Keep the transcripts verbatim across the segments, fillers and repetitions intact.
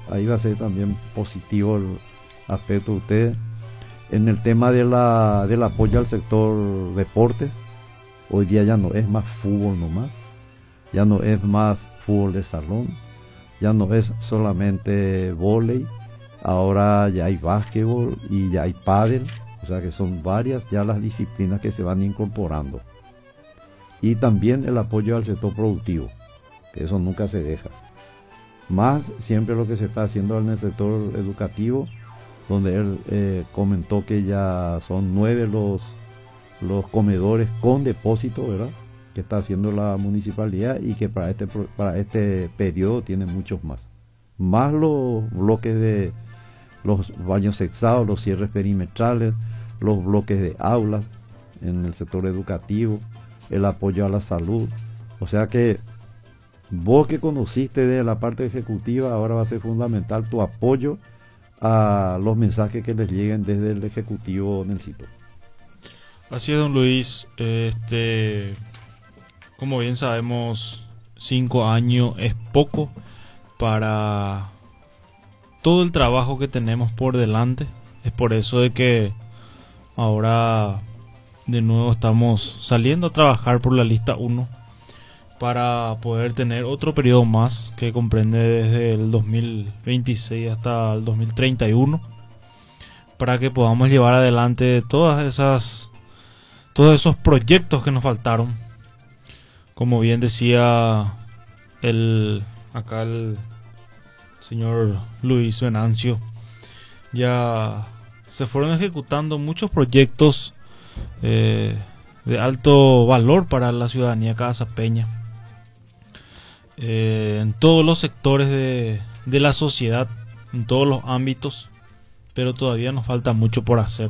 ahí va a ser también positivo el aspecto de ustedes. En el tema de la, del apoyo al sector deporte, hoy día ya no es más fútbol nomás, ya no es más fútbol de salón, ya no es solamente vóley, ahora ya hay básquetbol y ya hay pádel, o sea que son varias ya las disciplinas que se van incorporando. Y también el apoyo al sector productivo, que eso nunca se deja. Más siempre lo que se está haciendo en el sector educativo, donde él eh, comentó que ya son nueve los, los comedores con depósito, ¿verdad?, que está haciendo la municipalidad, y que para este, para este periodo tiene muchos más. Más los bloques de los baños sexados, los cierres perimetrales, los bloques de aulas en el sector educativo, el apoyo a la salud. O sea que vos que conociste de la parte ejecutiva, ahora va a ser fundamental tu apoyo a los mensajes que les lleguen desde el ejecutivo en el sitio. Así es, don Luis. Este, como bien sabemos, cinco años es poco para todo el trabajo que tenemos por delante. Es por eso de que ahora de nuevo estamos saliendo a trabajar por la lista uno para poder tener otro periodo más que comprende desde el dos mil veintiséis hasta el dos mil treinta y uno, para que podamos llevar adelante todas esas todos esos proyectos que nos faltaron. Como bien decía el acá el señor Luis Venancio, ya se fueron ejecutando muchos proyectos eh, de alto valor para la ciudadanía casapeña, eh, en todos los sectores de, de la sociedad, en todos los ámbitos, pero todavía nos falta mucho por hacer.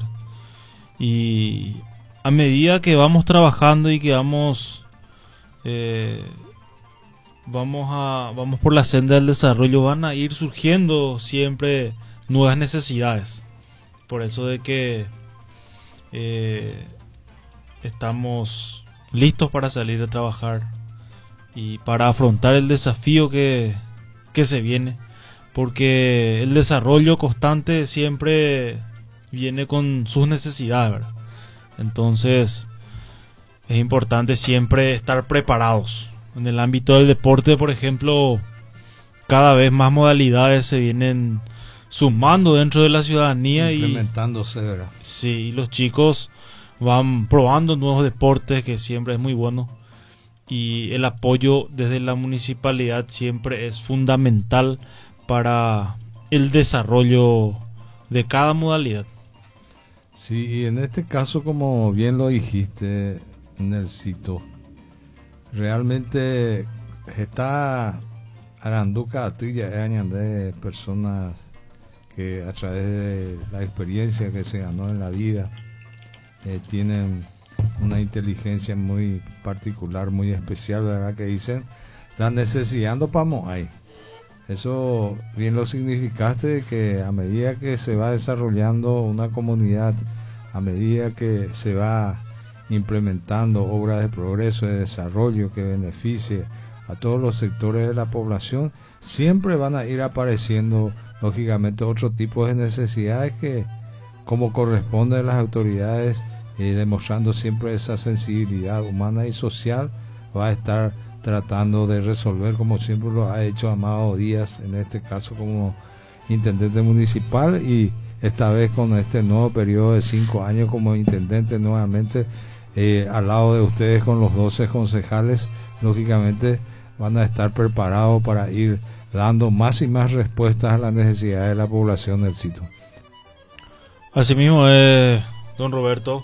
Y a medida que vamos trabajando y que vamos eh, vamos a vamos por la senda del desarrollo, van a ir surgiendo siempre nuevas necesidades. Por eso de que eh, estamos listos para salir a trabajar y para afrontar el desafío que, que se viene, porque el desarrollo constante siempre viene con sus necesidades, ¿verdad? Entonces es importante siempre estar preparados. En el ámbito del deporte, por ejemplo, cada vez más modalidades se vienen sumando dentro de la ciudadanía, implementándose, y ¿verdad? Sí, y los chicos van probando nuevos deportes, que siempre es muy bueno, y el apoyo desde la municipalidad siempre es fundamental para el desarrollo de cada modalidad. Sí, y en este caso, como bien lo dijiste, Nelsito, realmente está Aranduca Atilla de personas que a través de la experiencia que se ganó en la vida eh, tienen una inteligencia muy particular, muy especial, ¿verdad? Que dicen la necesidad no pamo ahí. Eso bien lo significaste, que a medida que se va desarrollando una comunidad, a medida que se va implementando obras de progreso, de desarrollo que beneficie a todos los sectores de la población, siempre van a ir apareciendo lógicamente otro tipo de necesidades que, como corresponde a las autoridades, eh, demostrando siempre esa sensibilidad humana y social, va a estar tratando de resolver, como siempre lo ha hecho Amado Díaz, en este caso como intendente municipal, y esta vez con este nuevo periodo de cinco años como intendente nuevamente, eh, al lado de ustedes con los doce concejales, lógicamente van a estar preparados para ir dando más y más respuestas a las necesidades de la población del sitio. Asimismo, eh, don Roberto,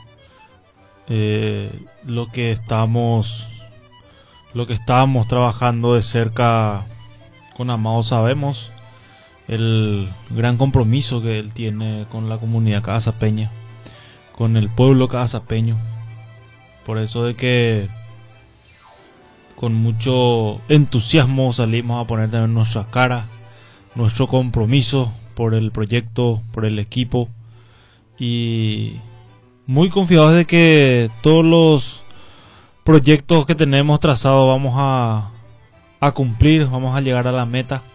eh, lo que estamos lo que estábamos trabajando de cerca con Amado, sabemos el gran compromiso que él tiene con la comunidad casapeña, con el pueblo casapeño. Por eso de que con mucho entusiasmo salimos a poner también nuestra cara, nuestro compromiso por el proyecto, por el equipo, y muy confiados de que todos los proyectos que tenemos trazados vamos a, a cumplir, vamos a llegar a la meta,